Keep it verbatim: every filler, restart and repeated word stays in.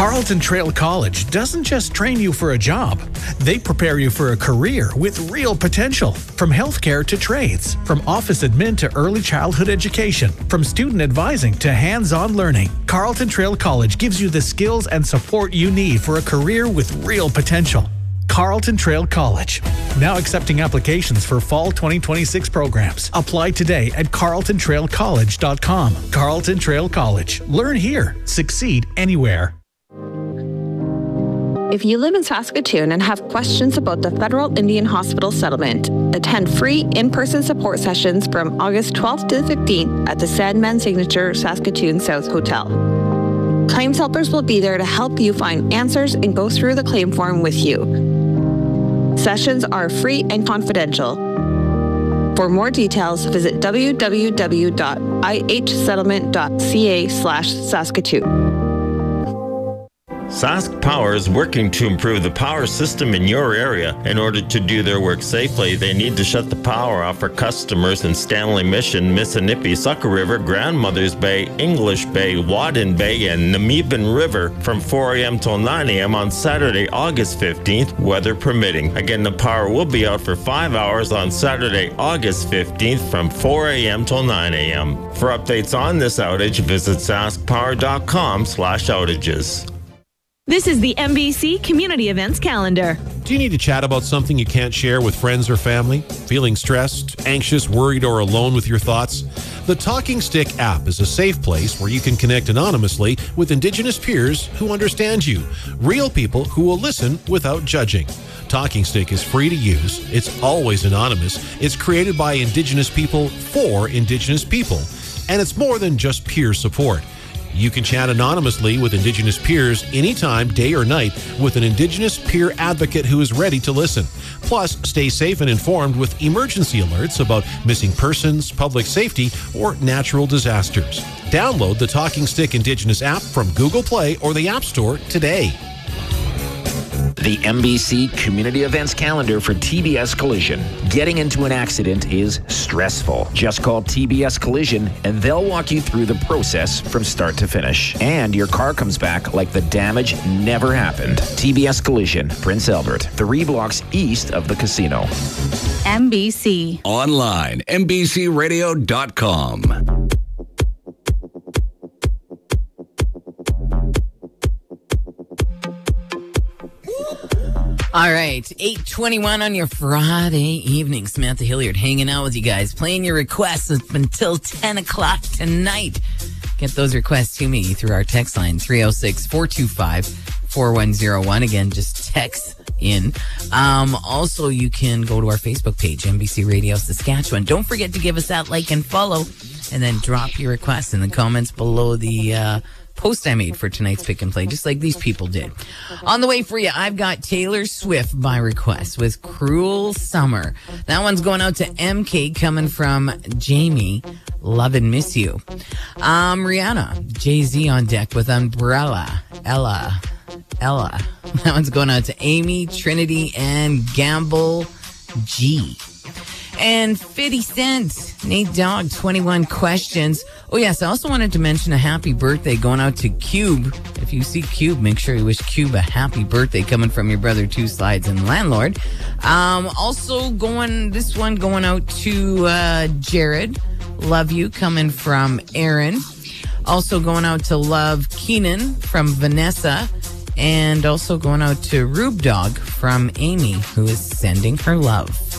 Carlton Trail College doesn't just train you for a job. They prepare you for a career with real potential. From healthcare to trades, from office admin to early childhood education, from student advising to hands-on learning, Carlton Trail College gives you the skills and support you need for a career with real potential. Carlton Trail College. Now accepting applications for fall twenty twenty-six programs. Apply today at carlton trail college dot com. Carlton Trail College. Learn here. Succeed anywhere. If you live in Saskatoon and have questions about the Federal Indian Hospital settlement, attend free in-person support sessions from August twelfth to the fifteenth at the Sandman Signature Saskatoon South Hotel. Claims helpers will be there to help you find answers and go through the claim form with you. Sessions are free and confidential. For more details, visit w w w dot i h settlement dot c a slash Saskatoon. Sask Power is working to improve the power system in your area. In order to do their work safely, they need to shut the power off for customers in Stanley Mission, Missinippi, Sucker River, Grandmother's Bay, English Bay, Wadden Bay, and Namibin River from four a.m. till nine a.m. on Saturday, August fifteenth, weather permitting. Again, the power will be out for five hours on Saturday, August fifteenth from four a.m. till nine a.m. For updates on this outage, visit sask power dot com slash outages. This is the M B C Community Events Calendar. Do you need to chat about something you can't share with friends or family? Feeling stressed, anxious, worried, or alone with your thoughts? The Talking Stick app is a safe place where you can connect anonymously with Indigenous peers who understand you. Real people who will listen without judging. Talking Stick is free to use. It's always anonymous. It's created by Indigenous people for Indigenous people. And it's more than just peer support. You can chat anonymously with Indigenous peers anytime, day or night, with an Indigenous peer advocate who is ready to listen. Plus, stay safe and informed with emergency alerts about missing persons, public safety, or natural disasters. Download the Talking Stick Indigenous app from Google Play or the App Store today. The M B C Community Events Calendar for T B S Collision. Getting into an accident is stressful. Just call T B S Collision and they'll walk you through the process from start to finish. And your car comes back like the damage never happened. T B S Collision, Prince Albert, three blocks east of the casino. M B C. Online, M B C radio dot com. All right, eight twenty-one on your Friday evening. Samantha Hilliard hanging out with you guys, playing your requests up until ten o'clock tonight. Get those requests to me through our text line, three oh six, four two five, four one oh one. Again, just text in. Um, also, you can go to our Facebook page, M B C Radio Saskatchewan. Don't forget to give us that like and follow, and then drop your requests in the comments below the uh post I made for tonight's Pick and Play, just like these people did. On the way for you, I've got Taylor Swift by request with Cruel Summer. That one's going out to M K, coming from Jamie. Love and Miss You. Um, Rihanna, Jay-Z on deck with Umbrella. Ella. Ella. That one's going out to Amy, Trinity, and Gamble G. And fifty Cent, Nate Dogg, twenty-one questions. Oh, yes, I also wanted to mention a happy birthday going out to Cube. If you see Cube, make sure you wish Cube a happy birthday, coming from your brother, Two Slides and Landlord. Um, also going, this one going out to uh, Jared. Love You, coming from Aaron. Also going out to Love Keenan from Vanessa. And also going out to Rube Dog from Amy, who is sending her love.